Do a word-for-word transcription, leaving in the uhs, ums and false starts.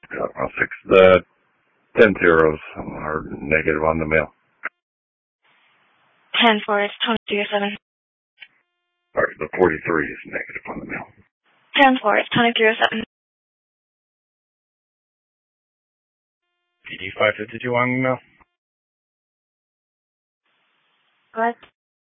Uh, I'll fix the ten zeros are negative on the mail. ten four, it's Tony three oh seven. Sorry, the forty-three is negative on the mail. ten four, it's Tony three oh seven. P D five fifty-two on the mail. What?